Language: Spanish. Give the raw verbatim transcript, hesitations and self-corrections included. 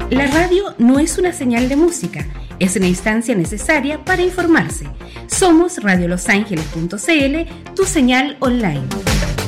La radio no es una señal de música, es una instancia necesaria para informarse. Somos radio los ángeles punto c l, tu señal online.